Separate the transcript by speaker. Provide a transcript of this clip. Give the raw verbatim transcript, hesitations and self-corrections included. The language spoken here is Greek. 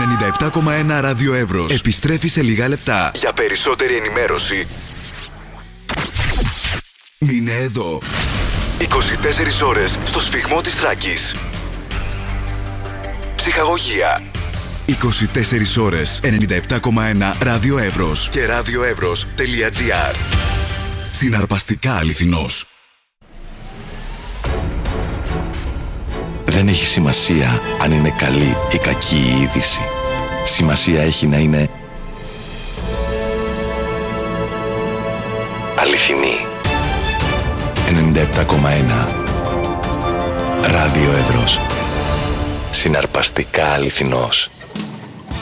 Speaker 1: ενενήντα επτά κόμμα ένα Ράδιο Εύρος επιστρέφει σε λίγα λεπτά. Για περισσότερη ενημέρωση, μείνε εδώ. είκοσι τέσσερις ώρες στο σφιγμό της Θράκης. Ψυχαγωγία. είκοσι τέσσερις ώρες ενενήντα επτά κόμμα ένα Ράδιο Εύρος και radioevros.gr. Συναρπαστικά αληθινός.
Speaker 2: Δεν έχει σημασία αν είναι καλή ή κακή η είδηση. Σημασία έχει να είναι αληθινή. ενενήντα επτά κόμμα ένα Ράδιο Εύρος. Συναρπαστικά αληθινός.